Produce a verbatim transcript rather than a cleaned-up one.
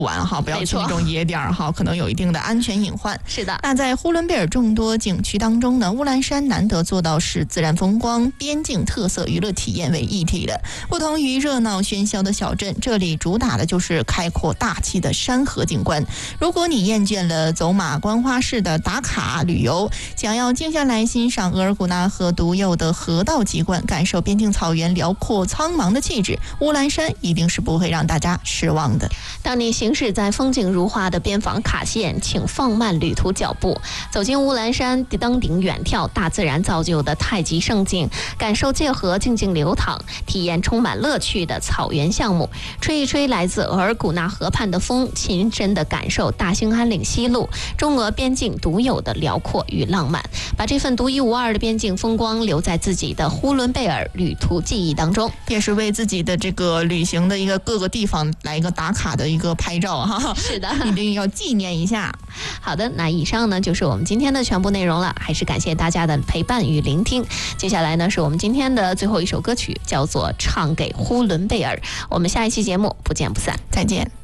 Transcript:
玩哈，不要去那种野点儿哈，可能有一定的安全隐患。 是的， 那在呼伦贝尔众多景区当中呢，乌兰山难得做到是自然风光、边境特色、娱乐体验为一体的。不同于热闹喧嚣的小镇，这里主打的就是开阔大气的山河景观。如果你厌倦了走马观花式的打卡旅游，想要静下来欣赏额尔古纳河独有的河道景观，感受边境草原辽阔苍茫的气质，乌兰山一定是不会让大家失望的。 当你行驶在风景如画的边防卡线，请放慢旅途脚步，走进乌兰山，登顶远眺大自然造就的太极胜景，感受界河静静流淌，体验充满乐趣的草原项目，吹一吹来自额尔古纳河畔的风，亲身的感受大兴安岭西路中俄边境独有的辽阔与浪漫，把这份独一无二的边境风光留在自己的呼伦贝尔旅途记忆当中， 也是为自己的这个旅行的一个各个地方来一个打卡的一个拍照哈。 是的， 一定要纪念一下。 好的，那以上呢就是我们今天的全部内容了，还是感谢大家的陪伴与聆听。接下来呢是我们今天的最后一首歌曲，叫做《唱给呼伦贝尔》。我们下一期节目不见不散， 再见。